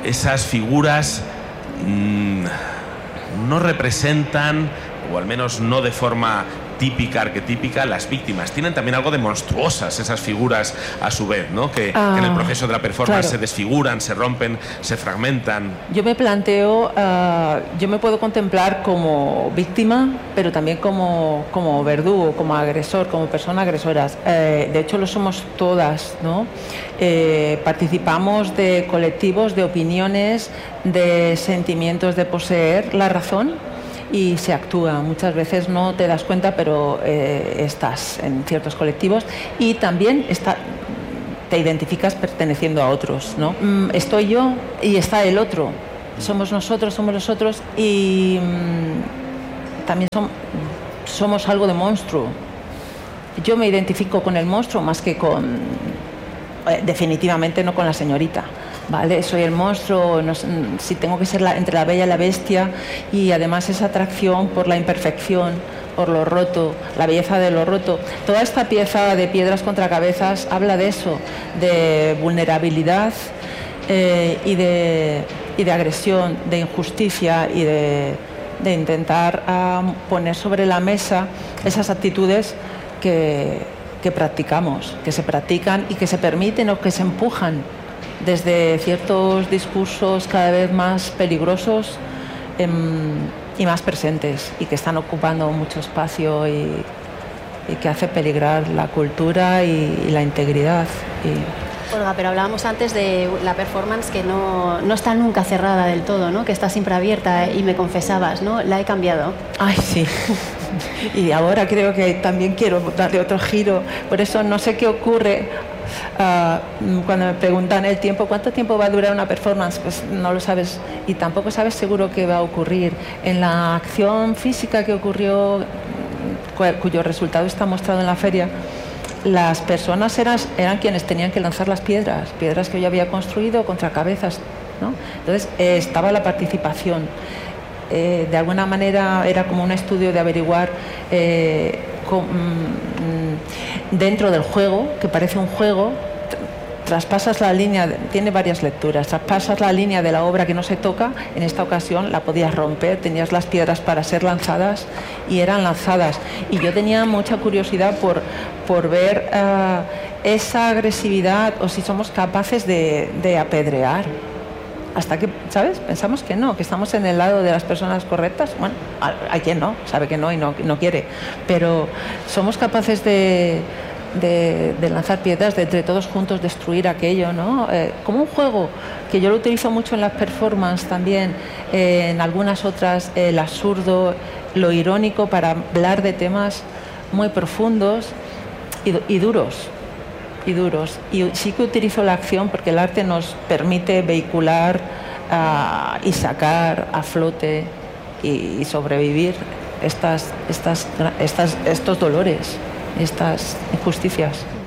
esas figuras no representan, o al menos no de forma típica, arquetípica, las víctimas. Tienen también algo de monstruosas esas figuras a su vez, ¿no? Que en el proceso de la performance se desfiguran, se rompen, se fragmentan. Yo me planteo, yo me puedo contemplar como víctima, pero también como verdugo, como agresor, como persona agresoras. De hecho, lo somos todas, ¿no? Participamos de colectivos, de opiniones, de sentimientos de poseer la razón. Y se actúa. Muchas veces no te das cuenta, pero estás en ciertos colectivos y también te identificas perteneciendo a otros, ¿no? Estoy yo y está el otro. Somos nosotros, somos los otros y también somos algo de monstruo. Yo me identifico con el monstruo más que con... definitivamente no con la señorita. Vale, soy el monstruo, no, si tengo que ser entre la bella y la bestia, y además esa atracción por la imperfección, por lo roto, la belleza de lo roto. Toda esta pieza de Piedras contra Cabezas habla de eso, de vulnerabilidad y de agresión, de injusticia y de intentar poner sobre la mesa esas actitudes que practicamos, que se practican y que se permiten o que se empujan desde ciertos discursos cada vez más peligrosos y más presentes, y que están ocupando mucho espacio y que hace peligrar la cultura y la integridad. Olga, pero hablábamos antes de la performance que no está nunca cerrada del todo, ¿no? Que está siempre abierta, y me confesabas, ¿no? La he cambiado. Ay, sí. Y ahora creo que también quiero darle otro giro. Por eso no sé qué ocurre. Cuando me preguntan el tiempo, ¿cuánto tiempo va a durar una performance? Pues no lo sabes, y tampoco sabes seguro qué va a ocurrir. En la acción física que ocurrió, cuyo resultado está mostrado en la feria, las personas eran quienes tenían que lanzar las piedras que yo había construido contra cabezas, ¿no? Entonces estaba la participación. De alguna manera era como un estudio de averiguar dentro del juego, que parece un juego, traspasas la línea, tiene varias lecturas, traspasas la línea de la obra que no se toca. En esta ocasión la podías romper, tenías las piedras para ser lanzadas y eran lanzadas, y yo tenía mucha curiosidad por ver esa agresividad, o si somos capaces de apedrear. Hasta que, ¿sabes? Pensamos que no, que estamos en el lado de las personas correctas. Bueno, hay quien no, sabe que no y no quiere, pero somos capaces de lanzar piedras, de entre todos juntos destruir aquello, ¿no? Como un juego, que yo lo utilizo mucho en las performances también, en algunas otras, el absurdo, lo irónico, para hablar de temas muy profundos y duros. Y sí que utilizo la acción, porque el arte nos permite vehicular y sacar a flote y sobrevivir estos dolores, estas injusticias.